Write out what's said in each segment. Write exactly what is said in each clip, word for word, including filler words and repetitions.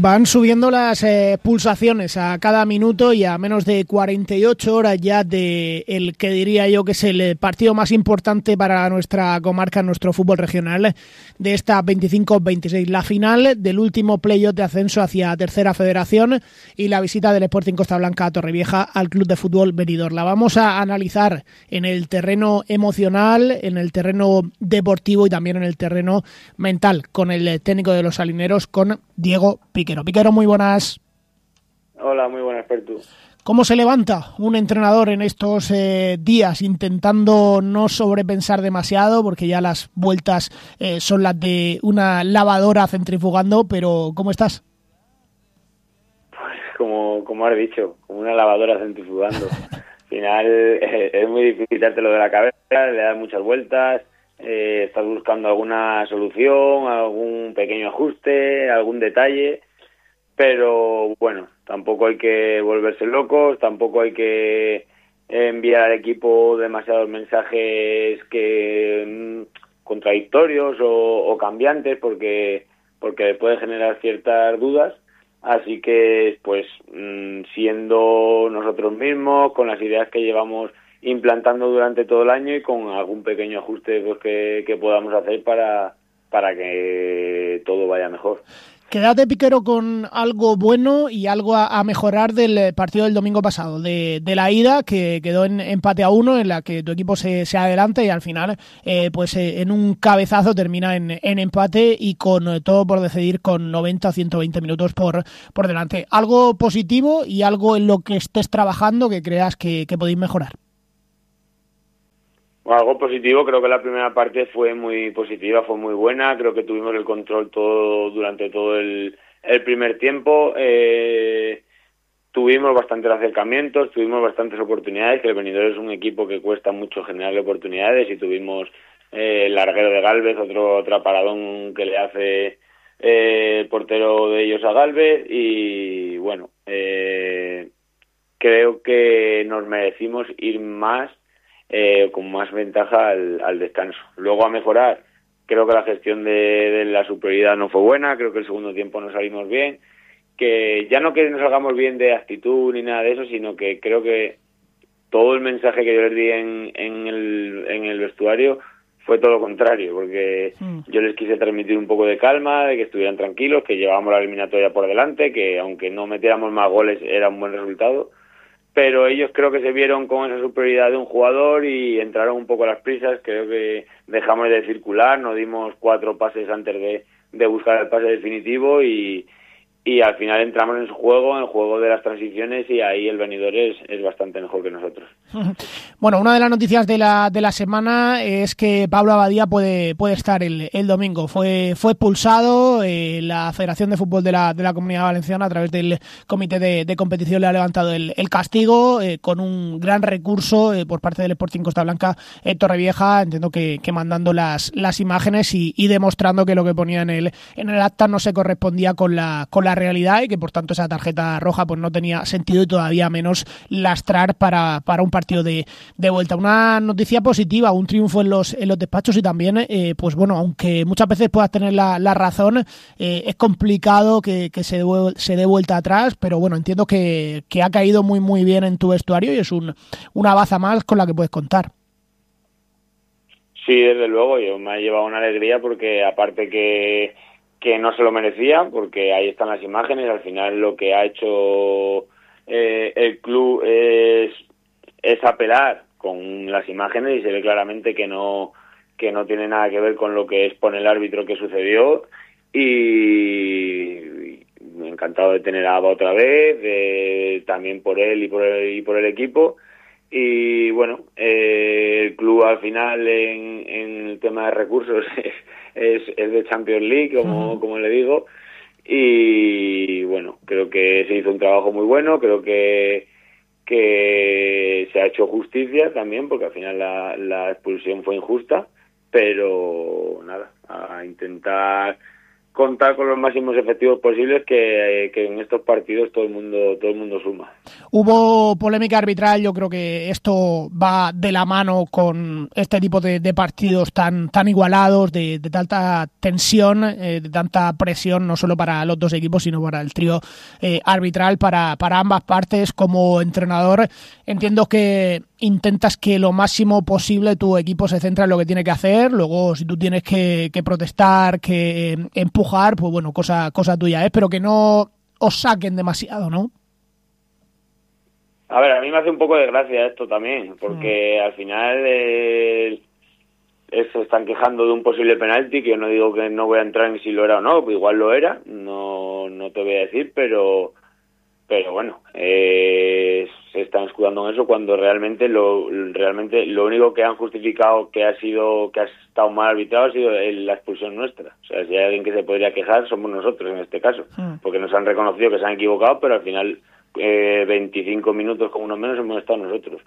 Van subiendo las eh, pulsaciones a cada minuto y a menos de cuarenta y ocho horas ya de el que diría yo que es el partido más importante para nuestra comarca, nuestro fútbol regional, de esta veinticinco veintiséis, la final del último playoff de ascenso hacia Tercera Federación y la visita del Sporting Costa Blanca a Torrevieja al Club de Fútbol Benidorm. La vamos a analizar en el terreno emocional, en el terreno deportivo y también en el terreno mental con el técnico de los salineros, con Diego Piquero. Piquero, muy buenas. Hola, muy buenas, Pertu. ¿Cómo se levanta un entrenador en estos eh, días intentando no sobrepensar demasiado, porque ya las vueltas eh, son las de una lavadora centrifugando, pero ¿cómo estás? Pues como, como has dicho, como una lavadora centrifugando. Al final eh, es muy difícil quitártelo de la cabeza, le das muchas vueltas, eh, estás buscando alguna solución, algún pequeño ajuste, algún detalle, pero bueno, tampoco hay que volverse locos, tampoco hay que enviar al equipo demasiados mensajes que mmm, contradictorios o, o cambiantes, porque porque puede generar ciertas dudas. Así que, pues, mmm, siendo nosotros mismos, con las ideas que llevamos implantando durante todo el año y con algún pequeño ajuste pues, que, que podamos hacer para, para que todo vaya mejor. Quédate, Piquero, con algo bueno y algo a, a mejorar del partido del domingo pasado, de, de la ida, que quedó en empate a uno, en la que tu equipo se, se adelanta y al final, eh, pues eh, en un cabezazo termina en, en empate y con eh, todo por decidir con noventa o ciento veinte minutos por, por delante. Algo positivo y algo en lo que estés trabajando que creas que, que podéis mejorar. Bueno, algo positivo, creo que la primera parte fue muy positiva, fue muy buena, creo que tuvimos el control todo durante todo el, el primer tiempo, eh, tuvimos bastantes acercamientos, tuvimos bastantes oportunidades, que el Benidorm es un equipo que cuesta mucho generarle oportunidades y tuvimos eh, el larguero de Gálvez, otro otra paradón que le hace eh, el portero de ellos a Gálvez y bueno, eh, creo que nos merecimos ir más Eh, con más ventaja al, al descanso. Luego a mejorar, creo que la gestión de, de la superioridad no fue buena, creo que el segundo tiempo no salimos bien, que ya no que nos salgamos bien de actitud ni nada de eso, sino que creo que todo el mensaje que yo les di en, en, el, en el vestuario fue todo lo contrario, porque mm. yo les quise transmitir un poco de calma, de que estuvieran tranquilos, que llevábamos la eliminatoria por delante, que aunque no metiéramos más goles era un buen resultado, pero ellos creo que se vieron con esa superioridad de un jugador y entraron un poco a las prisas. Creo que dejamos de circular, nos dimos cuatro pases antes de, de buscar el pase definitivo y, y al final entramos en su juego, en el juego de las transiciones y ahí el Benidorm es, es bastante mejor que nosotros. Bueno, una de las noticias de la de la semana es que Pablo Abadía puede puede estar el, el domingo. Fue fue expulsado, eh, la Federación de Fútbol de la de la Comunidad Valenciana a través del Comité de, de Competición le ha levantado el, el castigo eh, con un gran recurso eh, por parte del Sporting Costa Blanca eh, Torrevieja, entiendo que, que mandando las las imágenes y, y demostrando que lo que ponía en el en el acta no se correspondía con la con la realidad y que por tanto esa tarjeta roja pues no tenía sentido y todavía menos lastrar para, para un partido de, de vuelta. Una noticia positiva, un triunfo en los en los despachos y también eh, pues bueno, aunque muchas veces puedas tener la, la razón, eh, es complicado que, que se, dé, se dé vuelta atrás, pero bueno, entiendo que, que ha caído muy muy bien en tu vestuario y es un, una baza más con la que puedes contar. Sí, desde luego, yo me ha llevado una alegría porque aparte que que no se lo merecía, porque ahí están las imágenes, al final lo que ha hecho eh, el club es, es apelar con las imágenes y se ve claramente que no que no tiene nada que ver con lo que expone el árbitro que sucedió y, y encantado de tener a Aba otra vez, de, también por él y por el, y por el equipo. Y bueno, eh, el club al final en, en el tema de recursos es, es, es de Champions League, como, uh-huh. como le digo, y bueno, creo que se hizo un trabajo muy bueno, creo que que se ha hecho justicia también, porque al final la, la expulsión fue injusta, pero nada, a intentar contar con los máximos efectivos posibles, que, que en estos partidos todo el mundo todo el mundo suma. Hubo polémica arbitral, yo creo que esto va de la mano con este tipo de, de partidos tan tan igualados, de, de tanta tensión, eh, de tanta presión, no solo para los dos equipos, sino para el trío eh, arbitral, para, para ambas partes. Como entrenador, entiendo que intentas que lo máximo posible tu equipo se centre en lo que tiene que hacer. Luego, si tú tienes que, que protestar, que empujar, pues bueno, cosa, cosa tuya, ¿eh? Pero que no os saquen demasiado, ¿no? A ver, a mí me hace un poco de gracia esto también, porque mm. al final eh, se están quejando de un posible penalti, que yo no digo que no voy a entrar en si lo era o no, pues igual lo era, no, no te voy a decir, pero... pero bueno, eh, se están escudando en eso cuando realmente lo realmente lo único que han justificado que ha sido que ha estado mal arbitrado ha sido la expulsión nuestra. O sea, si hay alguien que se podría quejar somos nosotros en este caso, porque nos han reconocido que se han equivocado, pero al final eh, veinticinco minutos con uno menos hemos estado nosotros.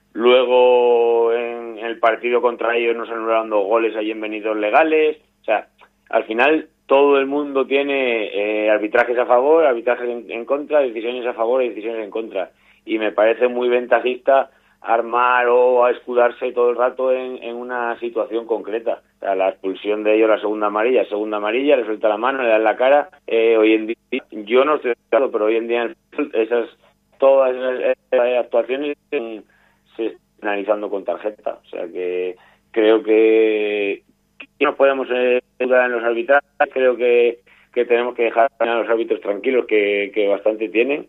Luego en el partido contra ellos nos anularon dos goles ahí en Benidorm legales. O sea, al final todo el mundo tiene eh, arbitrajes a favor, arbitrajes en, en contra, decisiones a favor y decisiones en contra. Y me parece muy ventajista armar o a escudarse todo el rato en, en una situación concreta. O sea, la expulsión de ellos, la segunda amarilla, segunda amarilla, le suelta la mano, le dan la cara. Eh, hoy en día, yo no estoy de acuerdo, pero hoy en día esas todas esas, esas actuaciones se, se están analizando con tarjeta. O sea que creo que no podemos ayudar en los arbitrajes, creo que, que tenemos que dejar a los árbitros tranquilos, que, que bastante tienen,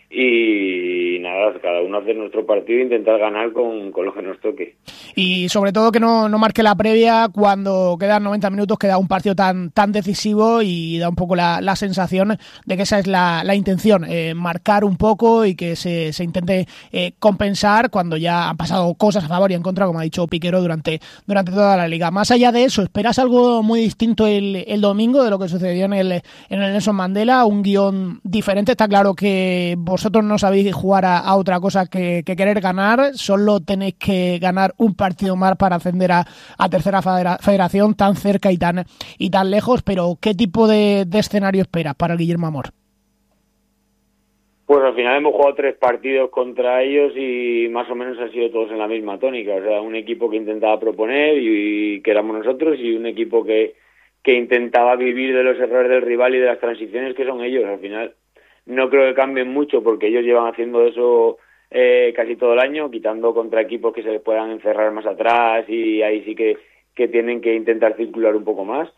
y nada, cada uno hacer nuestro partido e intentar ganar con, con lo que nos toque. Y sobre todo que no, no marque la previa cuando quedan noventa minutos, queda un partido tan tan decisivo, y da un poco la, la sensación de que esa es la, la intención, eh, marcar un poco y que se, se intente eh, compensar cuando ya han pasado cosas a favor y en contra, como ha dicho Piquero, durante, durante toda la liga. Más allá de eso, ¿esperas algo muy distinto el, el domingo de lo que sucedió en el, en el Nelson Mandela? ¿Un guión diferente? Está claro que vosotros no sabéis jugar a, a otra cosa que, que querer ganar, solo tenéis que ganar un partido más para ascender a, a tercera federación, tan cerca y tan y tan lejos. Pero ¿qué tipo de, de escenario esperas para el Guillermo Amor? Pues al final hemos jugado tres partidos contra ellos y más o menos han sido todos en la misma tónica. O sea, un equipo que intentaba proponer y, y que éramos nosotros, y un equipo que, que intentaba vivir de los errores del rival y de las transiciones que son ellos. Al final no creo que cambien mucho, porque ellos llevan haciendo eso eh, casi todo el año, quitando contra equipos que se les puedan encerrar más atrás, y ahí sí que, que tienen que intentar circular un poco más.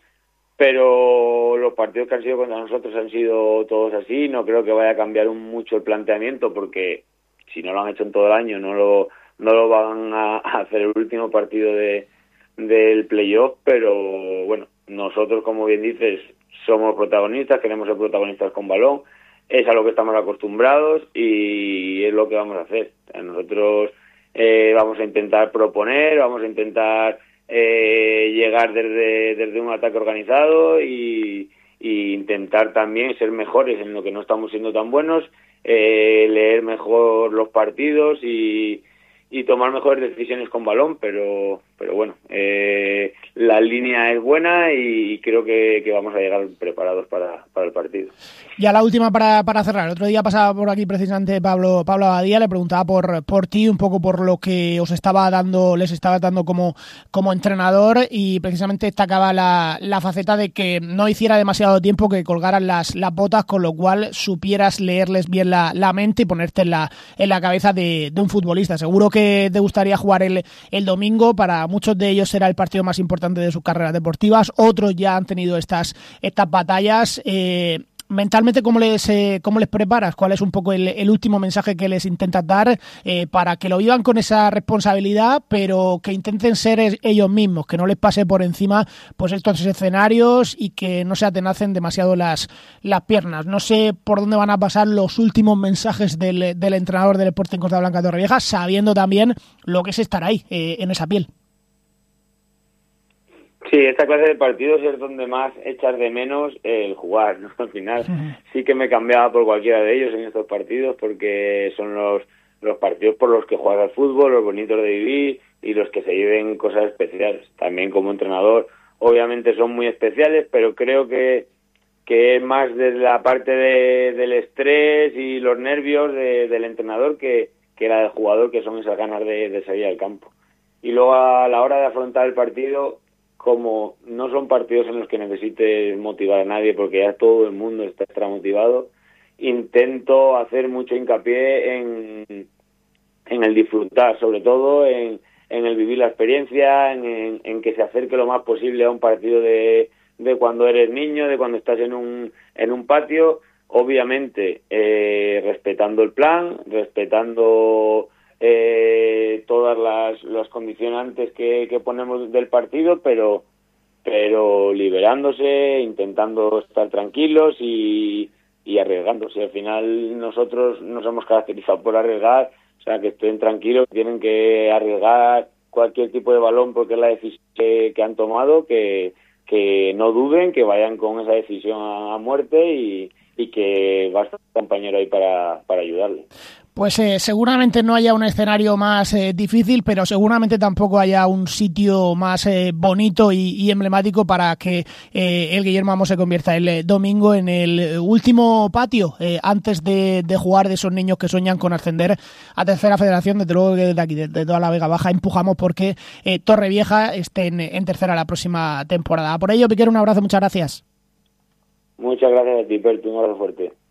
Pero los partidos que han sido contra nosotros han sido todos así. No creo que vaya a cambiar un, mucho el planteamiento, porque si no lo han hecho en todo el año, no lo no lo van a hacer el último partido de del playoff. Pero bueno, nosotros, como bien dices, somos protagonistas, queremos ser protagonistas con balón, es a lo que estamos acostumbrados y es lo que vamos a hacer. Nosotros eh, vamos a intentar proponer, vamos a intentar eh, llegar desde, desde un ataque organizado y, y intentar también ser mejores en lo que no estamos siendo tan buenos, eh, leer mejor los partidos y, y tomar mejores decisiones con balón, pero pero bueno, eh, la línea es buena y creo que, que vamos a llegar preparados para, para el partido. Ya la última para, para cerrar. El otro día pasaba por aquí precisamente Pablo Pablo Abadía, le preguntaba por por ti, un poco por lo que os estaba dando, les estaba dando como, como entrenador, y precisamente destacaba la, la faceta de que no hiciera demasiado tiempo que colgaran las, las botas, con lo cual supieras leerles bien la, la mente y ponerte en la, en la cabeza de, de un futbolista. Seguro que te gustaría jugar el, el domingo. Para muchos de ellos será el partido más importante de sus carreras deportivas, otros ya han tenido estas, estas batallas. Eh, mentalmente, ¿cómo les, eh, cómo les preparas? ¿Cuál es un poco el, el último mensaje que les intentas dar eh, para que lo vivan con esa responsabilidad, pero que intenten ser ellos mismos, que no les pase por encima pues estos escenarios y que no se atenacen demasiado las, las piernas? No sé por dónde van a pasar los últimos mensajes del, del entrenador del Sporting Costa Blanca Torrevieja, sabiendo también lo que es estar ahí, eh, en esa piel. Sí, esta clase de partidos es donde más echas de menos el jugar, ¿no? Al final sí que me cambiaba por cualquiera de ellos en estos partidos, porque son los los partidos por los que juegas al fútbol, los bonitos de vivir y los que se viven cosas especiales. También como entrenador, obviamente son muy especiales, pero creo que que es más desde la parte de, del estrés y los nervios de, del entrenador que, que la del jugador, que son esas ganas de, de salir al campo. Y luego a la hora de afrontar el partido, como no son partidos en los que necesites motivar a nadie, porque ya todo el mundo está extra motivado, intento hacer mucho hincapié en, en el disfrutar, sobre todo en, en el vivir la experiencia, en, en, en que se acerque lo más posible a un partido de, de cuando eres niño, de cuando estás en un, en un patio, obviamente eh, respetando el plan, respetando eh, todas las, las condicionantes que, que ponemos del partido, pero, pero liberándose, intentando estar tranquilos y, y arriesgándose. Al final nosotros nos hemos caracterizado por arriesgar, o sea, que estén tranquilos, tienen que arriesgar cualquier tipo de balón porque es la decisión que, que han tomado, que, que no duden, que vayan con esa decisión a, a muerte y, y que va a estar el compañero ahí para, para ayudarle. Pues eh, seguramente no haya un escenario más eh, difícil, pero seguramente tampoco haya un sitio más eh, bonito y, y emblemático para que eh, el Guillermo Amo se convierta el eh, domingo en el último patio eh, antes de, de jugar de esos niños que sueñan con ascender a Tercera Federación. Desde luego que desde aquí, desde toda la Vega Baja, empujamos porque eh, Torrevieja esté en, en tercera la próxima temporada. Por ello, Piquero, un abrazo, muchas gracias. Muchas gracias a ti, Pertu, un abrazo fuerte.